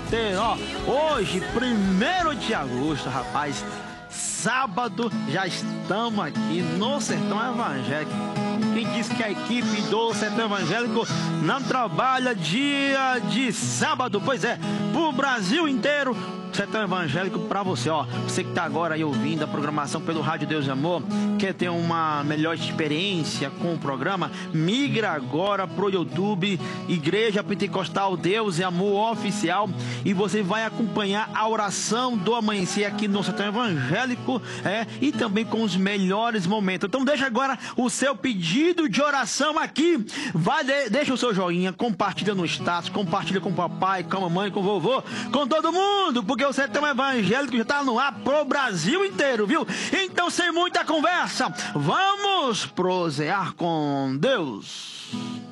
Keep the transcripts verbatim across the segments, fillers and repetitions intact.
inteiro, ó. Hoje, primeiro de agosto, rapaz, sábado, já estamos aqui no Sertão Evangélico. Quem disse que a equipe do Sertão Evangélico não trabalha dia de sábado? Pois é, pro Brasil inteiro, Sertão Evangélico pra você, ó. Você que tá agora aí ouvindo a programação pelo Rádio Deus e Amor, quer ter uma melhor experiência com o programa, migra agora pro YouTube, Igreja Pentecostal Deus e Amor Oficial, e você vai acompanhar a oração do amanhecer aqui no Sertão Evangélico, é, e também com os melhores momentos. Então deixa agora o seu pedido de oração aqui, vai, de, deixa o seu joinha, compartilha no status, compartilha com o papai, com a mamãe, com o vovô, com todo mundo, porque o Sertão Evangélico já está no ar pro Brasil inteiro, viu? Então, sem muita conversa, vamos prosear com Deus.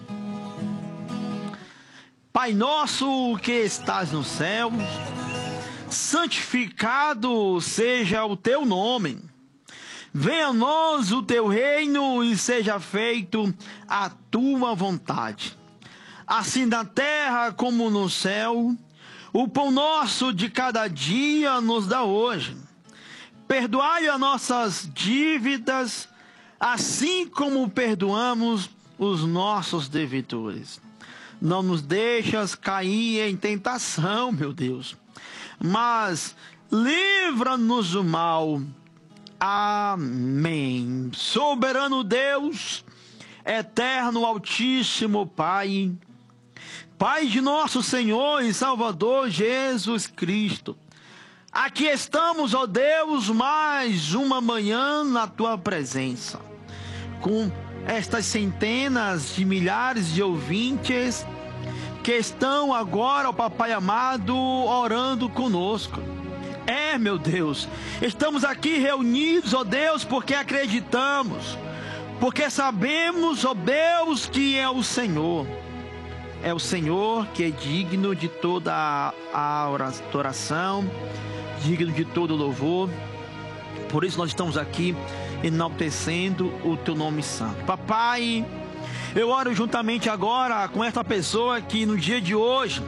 Pai nosso que estás no céu, santificado seja o teu nome. Venha a nós o teu reino e seja feito a tua vontade, assim na terra como no céu. O pão nosso de cada dia nos dá hoje. Perdoai as nossas dívidas, assim como perdoamos os nossos devedores. Não nos deixas cair em tentação, meu Deus, mas livra-nos do mal. Amém. Soberano Deus, eterno, altíssimo Pai, Pai de nosso Senhor e Salvador Jesus Cristo, aqui estamos, ó Deus, mais uma manhã na Tua presença, com estas centenas de milhares de ouvintes que estão agora, ó Papai amado, orando conosco. É, meu Deus, estamos aqui reunidos, ó Deus, porque acreditamos, porque sabemos, ó Deus, que é o Senhor. É o Senhor que é digno de toda a oração, digno de todo louvor. Por isso nós estamos aqui enaltecendo o teu nome santo. Papai, eu oro juntamente agora com esta pessoa que no dia de hoje,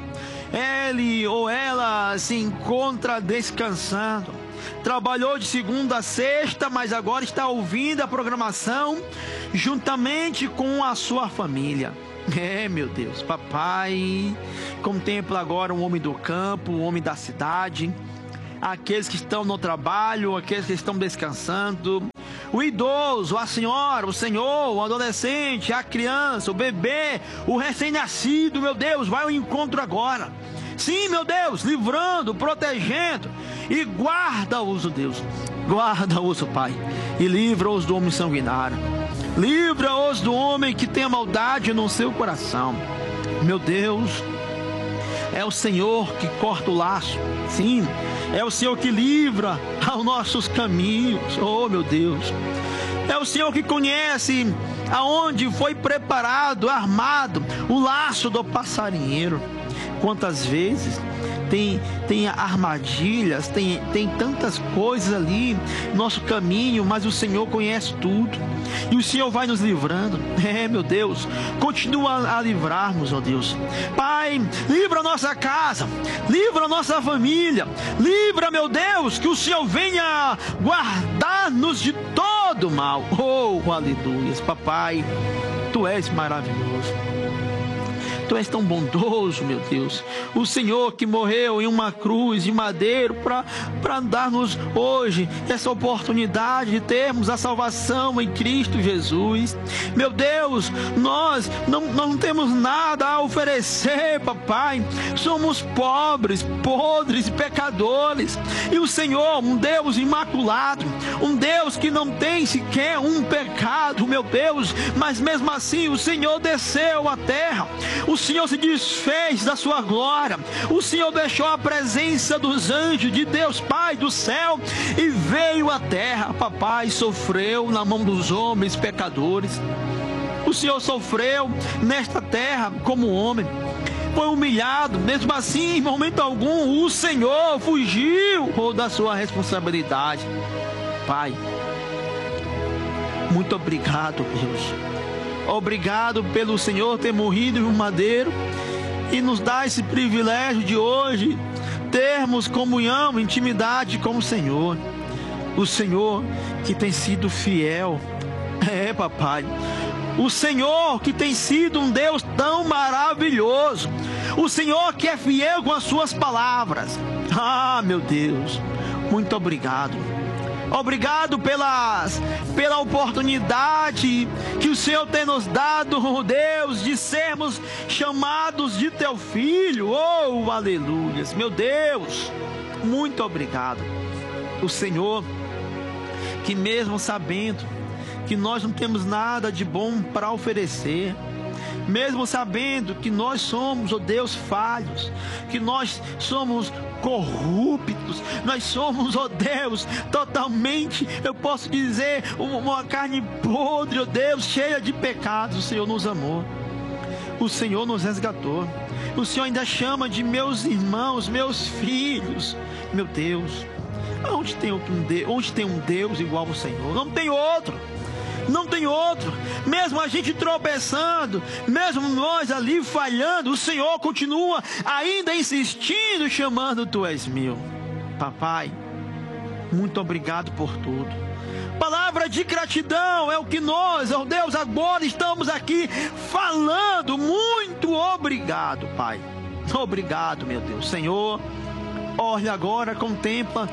ele ou ela se encontra descansando. Trabalhou de segunda a sexta, mas agora está ouvindo a programação juntamente com a sua família. É, meu Deus, papai, contempla agora um homem do campo, um homem da cidade, aqueles que estão no trabalho, aqueles que estão descansando, o idoso, a senhora, o senhor, o adolescente, a criança, o bebê, o recém-nascido, meu Deus, vai ao encontro agora. Sim, meu Deus, livrando, protegendo, e guarda-os, Deus, guarda-os, Pai, e livra-os do homem sanguinário. Livra-os do homem que tem a maldade no seu coração. Meu Deus, é o Senhor que corta o laço. Sim, é o Senhor que livra aos nossos caminhos. Oh, meu Deus, é o Senhor que conhece aonde foi preparado, armado o laço do passarinheiro. Quantas vezes tem, tem armadilhas, tem, tem tantas coisas ali no nosso caminho, mas o Senhor conhece tudo, e o Senhor vai nos livrando. É, meu Deus, continua a livrar-nos, ó Deus. Pai, livra a nossa casa, livra a nossa família, livra, meu Deus, que o Senhor venha guardar-nos de todo mal. Oh, aleluia, papai, Tu és maravilhoso. Tu és tão bondoso, meu Deus. O Senhor que morreu em uma cruz de madeiro para dar-nos hoje essa oportunidade de termos a salvação em Cristo Jesus. Meu Deus, nós não, não temos nada a oferecer, papai. Somos pobres, podres e pecadores. E o Senhor, um Deus imaculado, um Deus que não tem sequer um pecado, meu Deus, mas mesmo assim o Senhor desceu à terra. O Senhor se desfez da sua glória. O Senhor deixou a presença dos anjos de Deus Pai do céu e veio à terra. Papai, sofreu na mão dos homens pecadores. O Senhor sofreu nesta terra como homem. Foi humilhado, mesmo assim, em momento algum, o Senhor fugiu da sua responsabilidade. Pai, muito obrigado, Deus. Obrigado pelo Senhor ter morrido em um madeiro e nos dá esse privilégio de hoje termos comunhão, intimidade com o Senhor. O Senhor que tem sido fiel. É, papai. O Senhor que tem sido um Deus tão maravilhoso. O Senhor que é fiel com as suas palavras. Ah, meu Deus, muito obrigado. Obrigado pelas, pela oportunidade que o Senhor tem nos dado, oh Deus, de sermos chamados de teu filho. Oh, aleluias. Meu Deus, muito obrigado. O Senhor que, mesmo sabendo que nós não temos nada de bom para oferecer, mesmo sabendo que nós somos, oh Deus, falhos, que nós somos corruptos, nós somos, oh Deus, totalmente, eu posso dizer, uma carne podre, oh Deus, cheia de pecados. O Senhor nos amou, o Senhor nos resgatou, o Senhor ainda chama de meus irmãos, meus filhos. Meu Deus, onde tem, um Deus, onde tem um Deus igual ao Senhor? Não tem outro. Não tem outro. Mesmo a gente tropeçando, mesmo nós ali falhando, o Senhor continua ainda insistindo, chamando: tu és meu. Papai, muito obrigado por tudo. Palavra de gratidão é o que nós, oh Deus, agora estamos aqui falando. Muito obrigado, Pai. Obrigado, meu Deus. Senhor, olha agora, contempla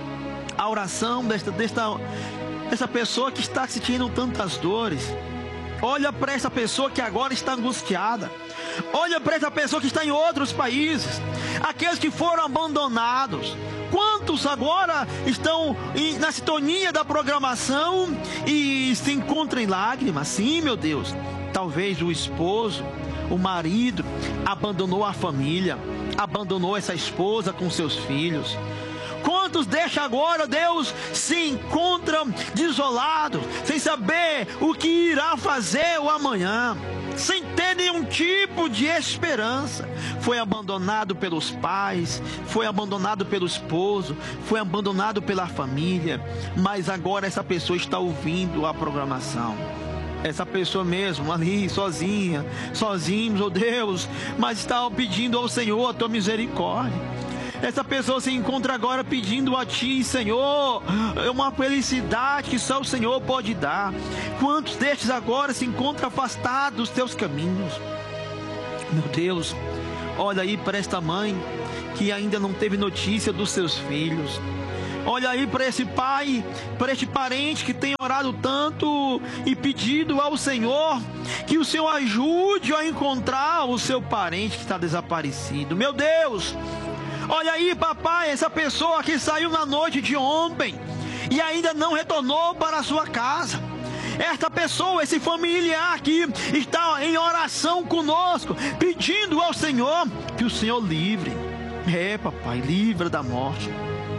a oração desta, desta essa pessoa que está sentindo tantas dores. Olha para essa pessoa que agora está angustiada. Olha para essa pessoa que está em outros países. Aqueles que foram abandonados. Quantos agora estão na sintonia da programação e se encontram em lágrimas? Sim, meu Deus. Talvez o esposo, o marido, abandonou a família, abandonou essa esposa com seus filhos. Quantos deixa agora, Deus, se encontram desolados, sem saber o que irá fazer o amanhã, sem ter nenhum tipo de esperança. Foi abandonado pelos pais, foi abandonado pelo esposo, foi abandonado pela família, mas agora essa pessoa está ouvindo a programação. Essa pessoa mesmo ali, sozinha, sozinhos, oh Deus, mas está pedindo ao Senhor a tua misericórdia. Essa pessoa se encontra agora pedindo a Ti, Senhor, uma felicidade que só o Senhor pode dar. Quantos destes agora se encontram afastados dos Teus caminhos? Meu Deus, olha aí para esta mãe que ainda não teve notícia dos seus filhos. Olha aí para esse pai, para este parente que tem orado tanto e pedido ao Senhor que o Senhor ajude a encontrar o seu parente que está desaparecido. Meu Deus, olha aí, papai, essa pessoa que saiu na noite de ontem e ainda não retornou para a sua casa. Esta pessoa, esse familiar aqui, está em oração conosco, pedindo ao Senhor que o Senhor livre. É, papai, livra da morte.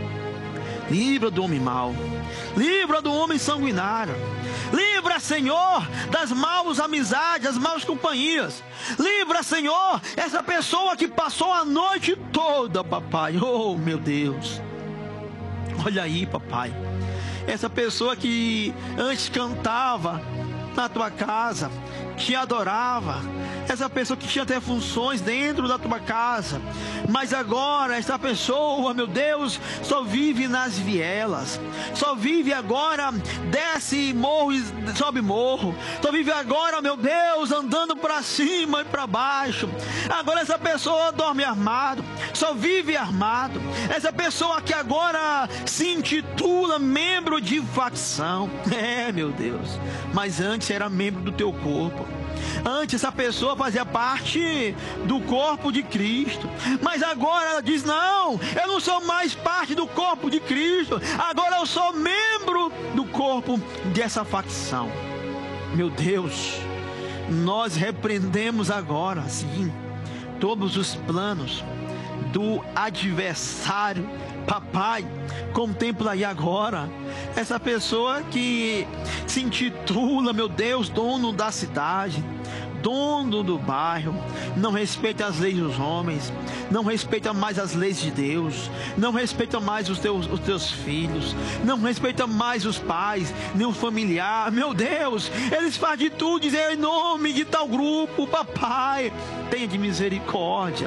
Livra do homem mau. Livra do homem sanguinário. Livra, Senhor, das maus amizades, das maus companhias. Livra, Senhor, essa pessoa que passou a noite toda, papai. Oh, meu Deus. Olha aí, papai. Essa pessoa que antes cantava na tua casa, te adorava. Essa pessoa que tinha até funções dentro da tua casa, mas agora essa pessoa, meu Deus, só vive nas vielas, só vive agora, desce morro e sobe morro, só vive agora, meu Deus, andando para cima e para baixo. Agora essa pessoa dorme armado, só vive armado. Essa pessoa que agora se intitula membro de facção. É, meu Deus, mas antes era membro do teu corpo. Antes essa pessoa fazia parte do corpo de Cristo, mas agora ela diz: não, eu não sou mais parte do corpo de Cristo, agora eu sou membro do corpo dessa facção. Meu Deus, nós repreendemos agora, sim, todos os planos do adversário. Papai, contempla aí agora essa pessoa que se intitula, meu Deus, dono da cidade, dono do bairro, não respeita as leis dos homens, não respeita mais as leis de Deus, não respeita mais os teus, os teus filhos, não respeita mais os pais, nem o familiar. Meu Deus, eles fazem de tudo, dizem em nome de tal grupo. Papai, tenha de misericórdia,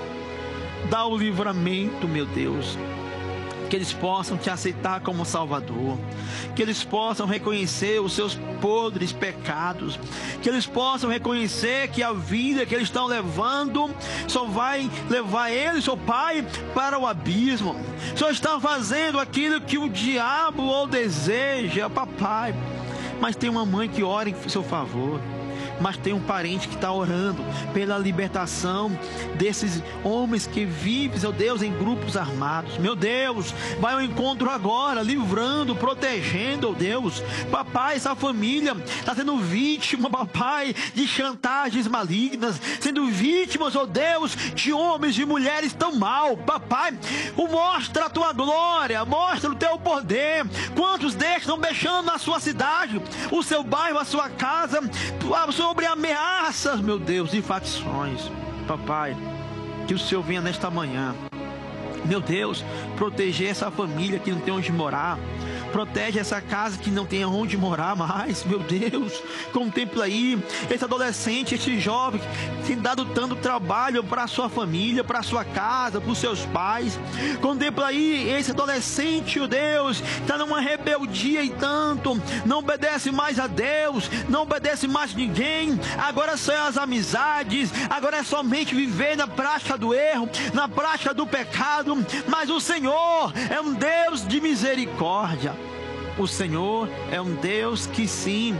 dá o livramento, meu Deus, que eles possam te aceitar como Salvador, que eles possam reconhecer os seus podres pecados, que eles possam reconhecer que a vida que eles estão levando só vai levar eles, seu Pai, para o abismo. Só estão fazendo aquilo que o diabo ou deseja, papai. Mas tem uma mãe que ora em seu favor, mas tem um parente que está orando pela libertação desses homens que vivem, meu Deus, em grupos armados. Meu Deus, vai ao encontro agora, livrando, protegendo, oh Deus. Papai, essa família está sendo vítima, papai, de chantagens malignas, sendo vítimas, oh Deus, de homens e mulheres tão mal. Papai, mostra a tua glória, mostra o teu poder. Quantos deles estão mexendo na sua cidade, o seu bairro, a sua casa, a sua sobre ameaças, meu Deus, e facções. Papai, que o Senhor venha nesta manhã, meu Deus, proteger essa família que não tem onde morar. Protege essa casa que não tem onde morar mais. Meu Deus, contempla aí esse adolescente, esse jovem que tem dado tanto trabalho para a sua família, para a sua casa, para os seus pais. Contempla aí esse adolescente, oh Deus, está numa rebeldia e tanto, não obedece mais a Deus, não obedece mais ninguém. Agora são as amizades, agora é somente viver na prática do erro, na prática do pecado. Mas o Senhor é um Deus de misericórdia. O Senhor é um Deus que sim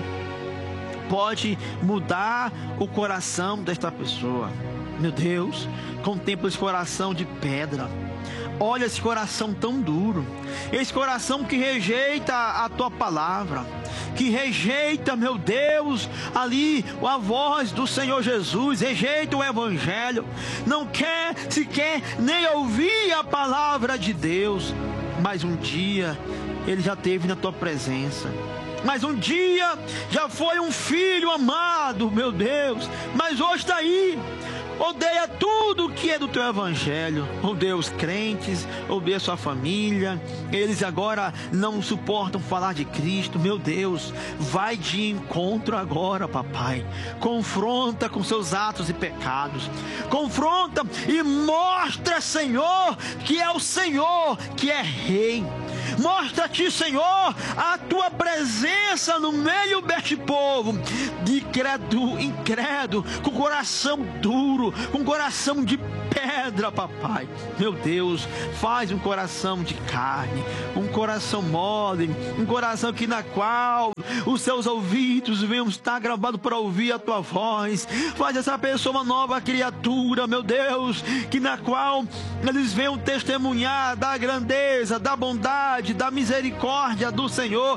pode mudar o coração desta pessoa. Meu Deus, contempla esse coração de pedra. Olha esse coração tão duro, esse coração que rejeita a tua palavra, que rejeita, meu Deus, ali a voz do Senhor Jesus, rejeita o Evangelho, não quer sequer nem ouvir a palavra de Deus. Mas um dia ele já esteve na tua presença, mas um dia já foi um filho amado, meu Deus, mas hoje está aí, odeia tudo que é do teu Evangelho, odeia os crentes, odeia sua família, eles agora não suportam falar de Cristo. Meu Deus, vai de encontro agora, papai, confronta com seus atos e pecados, confronta e mostra, Senhor, que é o Senhor que é Rei. Mostra-te, Senhor, a tua presença no meio deste povo, de incrédulo, incrédulo, com coração duro, com coração de pedra, papai. Meu Deus, faz um coração de carne, um coração mole, um coração que na qual os seus ouvidos venham estar gravados para ouvir a tua voz. Faz essa pessoa uma nova criatura, meu Deus, que na qual eles venham testemunhar da grandeza, da bondade, da misericórdia do Senhor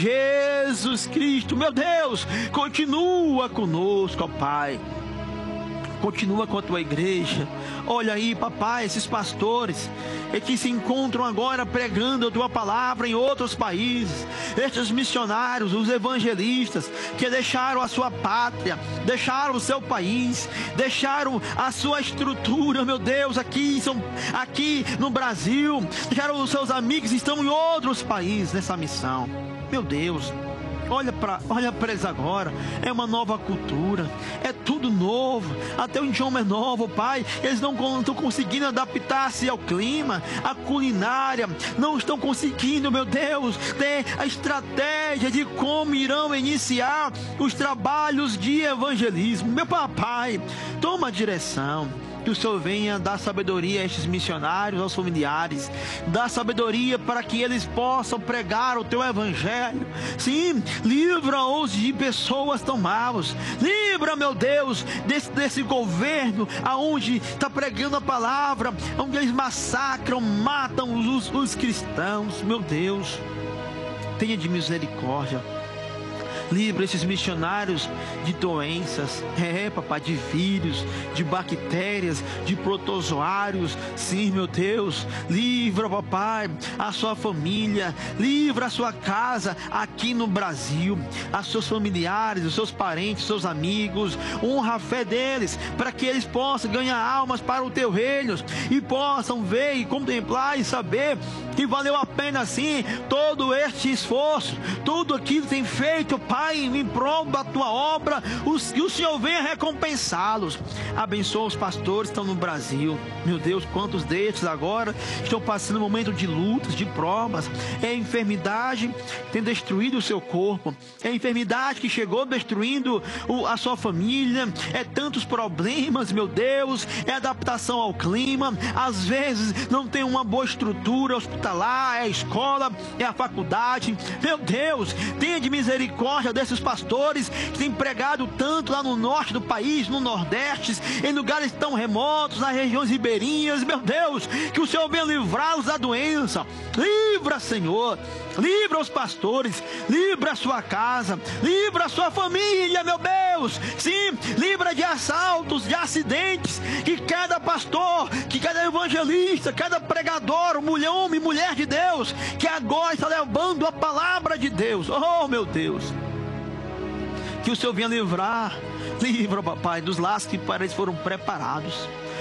Jesus Cristo. Meu Deus, continua conosco, ó Pai. Continua com a tua igreja. Olha aí, papai, esses pastores que se encontram agora pregando a tua palavra em outros países, estes missionários, os evangelistas que deixaram a sua pátria, deixaram o seu país, deixaram a sua estrutura, meu Deus, aqui, são, aqui no Brasil, deixaram os seus amigos, estão em outros países nessa missão. Meu Deus, olha para olha para eles agora, é uma nova cultura, é tudo novo, até o idioma é novo, Pai. Eles não estão conseguindo adaptar-se ao clima, à culinária, não estão conseguindo, meu Deus, ter a estratégia de como irão iniciar os trabalhos de evangelismo. Meu papai, toma a direção. Que o Senhor venha dar sabedoria a estes missionários, aos familiares, dar sabedoria para que eles possam pregar o teu Evangelho. Sim, livra-os de pessoas tão maus. Livra, meu Deus, desse, desse governo aonde está pregando a palavra, onde eles massacram, matam os, os cristãos. Meu Deus, tenha de misericórdia. Livra esses missionários de doenças, é, papai, de vírus, de bactérias, de protozoários. Sim, meu Deus, livra, papai, a sua família, livra a sua casa aqui no Brasil, a seus familiares, os seus parentes, os seus amigos. Honra a fé deles, para que eles possam ganhar almas para o teu reino e possam ver e contemplar e saber que valeu a pena sim todo este esforço, tudo aquilo que tem feito, Pai, em prol da tua obra, os, que o Senhor venha recompensá-los. Abençoa os pastores que estão no Brasil, meu Deus, quantos destes agora estão passando um momento de lutas, de provas. É a enfermidade que tem destruído o seu corpo, é a enfermidade que chegou destruindo o, a sua família, é tantos problemas, meu Deus, é adaptação ao clima, às vezes não tem uma boa estrutura hospitalar, é a escola, é a faculdade. Meu Deus, tenha de misericórdia desses pastores que têm pregado tanto lá no norte do país, no nordeste, em lugares tão remotos, nas regiões ribeirinhas. Meu Deus, que o Senhor venha livrá-los da doença. Livra, Senhor, livra os pastores, livra a sua casa, livra a sua família, meu Deus. Sim, livra de assaltos, de acidentes, que cada pastor, que cada evangelista, cada pregador, mulher, homem, mulher de Deus, que agora está levando a palavra de Deus, oh meu Deus, que o Senhor venha livrar, livra, papai, dos laços que para eles foram preparados.